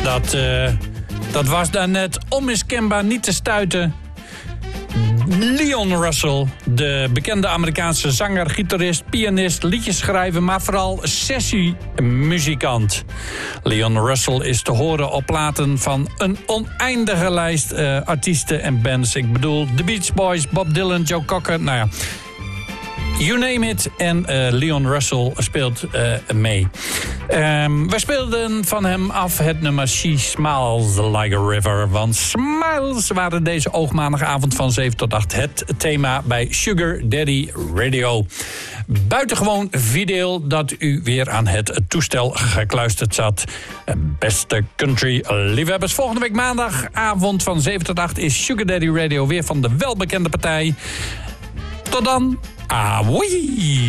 Dat was daarnet onmiskenbaar niet te stuiten. Leon Russell, de bekende Amerikaanse zanger, gitarist, pianist, liedjesschrijver, maar vooral sessiemuzikant. Leon Russell is te horen op platen van een oneindige lijst artiesten en bands. Ik bedoel The Beach Boys, Bob Dylan, Joe Cocker, nou ja. You name it. En Leon Russell speelt mee. We speelden van hem af het nummer She Smiles Like a River. Want smiles waren deze oogmaandagavond van 7 tot 8 het thema bij Sugar Daddy Radio. Buitengewoon fideel dat u weer aan het toestel gekluisterd zat. Beste country liefhebbers. Volgende week maandagavond van 7 tot 8 is Sugar Daddy Radio weer van de welbekende partij. Tot dan. Ahoi!